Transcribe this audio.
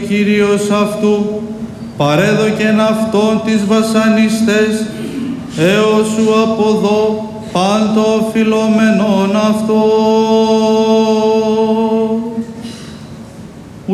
Κύριος αυτού, παρέδοκεν αυτόν τις βασανιστές, έως σου αποδώ πάντο οφειλόμενον αυτόν.